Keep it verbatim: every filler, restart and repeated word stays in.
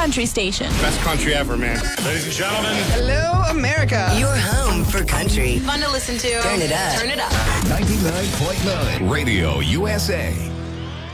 country station. Best country ever, man. Ladies and gentlemen. Hello, America. Your home for country. Fun to listen to. Turn it up. Turn it up. ninety-nine point nine Radio U S A.